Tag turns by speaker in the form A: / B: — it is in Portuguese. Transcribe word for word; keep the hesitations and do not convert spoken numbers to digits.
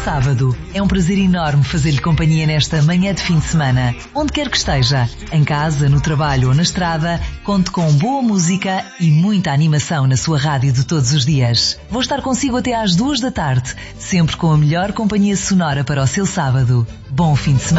A: sábado. É um prazer enorme fazer-lhe companhia nesta manhã de fim de semana. Onde quer que esteja, em casa, no trabalho ou na estrada, conte com boa música e muita animação na sua rádio de todos os dias. Vou estar consigo até às duas da tarde, sempre com a melhor companhia sonora para o seu sábado. Bom fim de semana.